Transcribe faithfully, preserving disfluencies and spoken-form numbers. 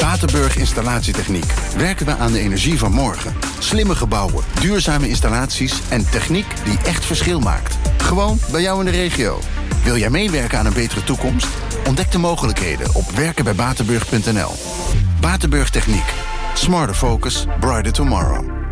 Batenburg Installatietechniek. Werken we aan de energie van morgen. Slimme gebouwen, duurzame installaties en techniek die echt verschil maakt. Gewoon bij jou in de regio. Wil jij meewerken aan een betere toekomst? Ontdek de mogelijkheden op werken bij batenburg punt n l. Batenburg Techniek. Smarter focus, brighter tomorrow.